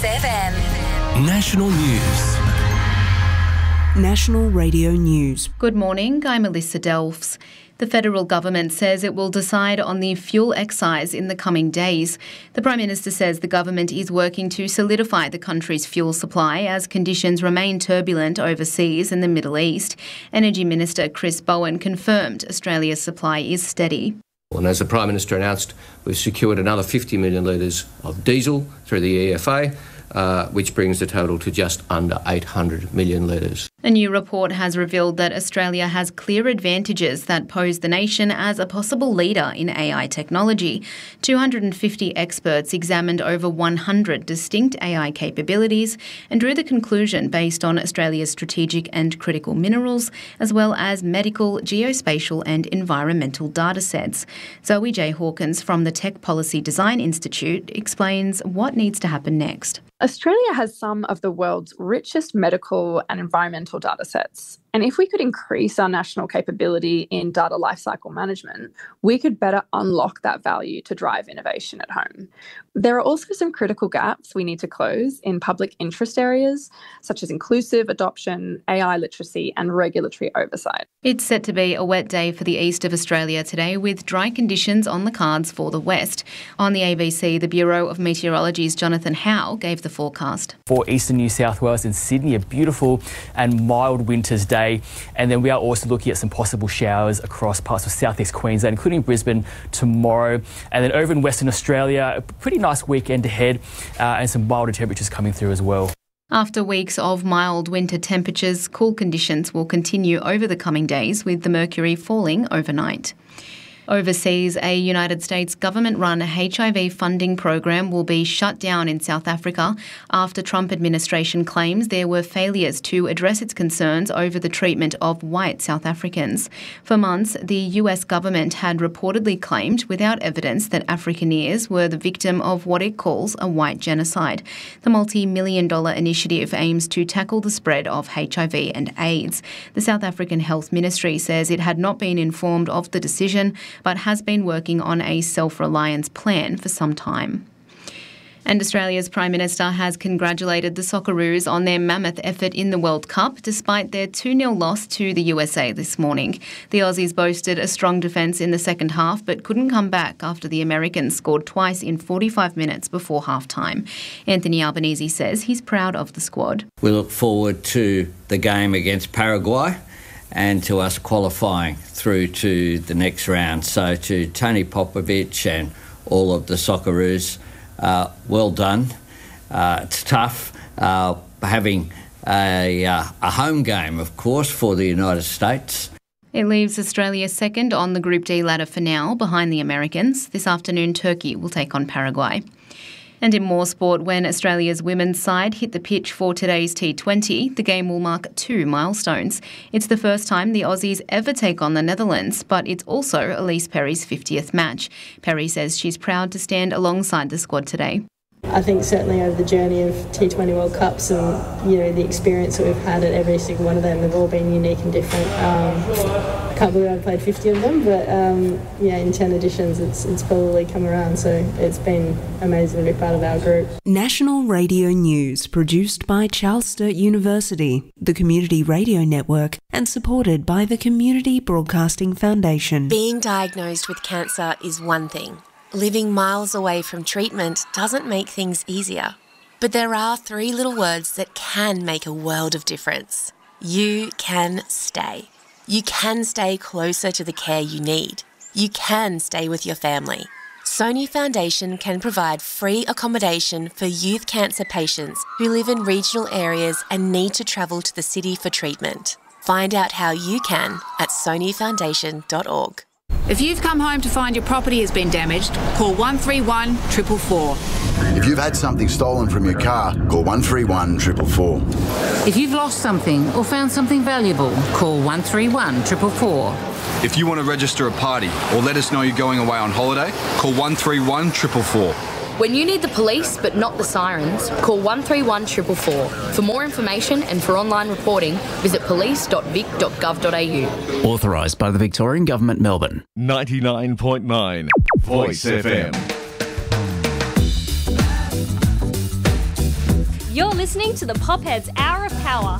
FM. National News. National Radio News. Good morning, I'm Alyssa Delfs. The federal government says it will decide on the fuel excise in the coming days. The Prime Minister says the government is working to solidify the country's fuel supply as conditions remain turbulent overseas in the Middle East. Energy Minister Chris Bowen confirmed Australia's supply is steady. And as the Prime Minister announced, we've secured another 50 million litres of diesel through the EFA, which brings the total to just under 800 million litres. A new report has revealed that Australia has clear advantages that pose the nation as a possible leader in AI technology. 250 experts examined over 100 distinct AI capabilities and drew the conclusion based on Australia's strategic and critical minerals, as well as medical, geospatial and environmental data sets. Zoe J. Hawkins from the Tech Policy Design Institute explains what needs to happen next. Australia has some of the world's richest medical and environmental data sets. And if we could increase our national capability in data lifecycle management, we could better unlock that value to drive innovation at home. There are also some critical gaps we need to close in public interest areas, such as inclusive adoption, AI literacy, and regulatory oversight. It's set to be a wet day for the east of Australia today, with dry conditions on the cards for the west. On the ABC, the Bureau of Meteorology's Jonathan Howe gave the forecast. For eastern New South Wales and Sydney, a beautiful and mild winter's day. And then we are also looking at some possible showers across parts of southeast Queensland, including Brisbane tomorrow. And then over in Western Australia, a pretty nice weekend ahead and some milder temperatures coming through as well. After weeks of mild winter temperatures, cool conditions will continue over the coming days, with the mercury falling overnight. Overseas, a United States government-run HIV funding program will be shut down in South Africa after Trump administration claims there were failures to address its concerns over the treatment of white South Africans. For months, the US government had reportedly claimed without evidence that Afrikaners were the victim of what it calls a white genocide. The multi-million-dollar initiative aims to tackle the spread of HIV and AIDS. The South African Health Ministry says it had not been informed of the decision, but has been working on a self-reliance plan for some time. And Australia's Prime Minister has congratulated the Socceroos on their mammoth effort in the World Cup, despite their 2-0 loss to the USA this morning. The Aussies boasted a strong defence in the second half, but couldn't come back after the Americans scored twice in 45 minutes before half-time. Anthony Albanese says he's proud of the squad. We look forward to the game against Paraguay and to us qualifying through to the next round. So to Tony Popovic and all of the Socceroos, well done. It's tough having a home game, of course, for the United States. It leaves Australia second on the Group D ladder for now, behind the Americans. This afternoon, Turkey will take on Paraguay. And in more sport, when Australia's women's side hit the pitch for today's T20, the game will mark 2 milestones. It's the first time the Aussies ever take on the Netherlands, but it's also Elise Perry's 50th match. Perry says she's proud to stand alongside the squad today. I think certainly over the journey of T20 World Cups and the experience that we've had at every single one of them, they've all been unique and different. I can't believe I've played 50 of them, but in 10 editions it's probably come around, so it's been amazing to be part of our group. National Radio News, produced by Charles Sturt University, the Community Radio Network, and supported by the Community Broadcasting Foundation. Being diagnosed with cancer is one thing. Living miles away from treatment doesn't make things easier. But there are 3 little words that can make a world of difference. You can stay. You can stay closer to the care you need. You can stay with your family. Sony Foundation can provide free accommodation for youth cancer patients who live in regional areas and need to travel to the city for treatment. Find out how you can at sonyfoundation.org. If you've come home to find your property has been damaged, call 131 444. If you've had something stolen from your car, call 131 444. If you've lost something or found something valuable, call 131 444. If you want to register a party or let us know you're going away on holiday, call 131 444. When you need the police but not the sirens, call 131 444. For more information and for online reporting, visit police.vic.gov.au. Authorised by the Victorian Government, Melbourne. 99.9 Voice FM. You're listening to the Popheads Hour of Power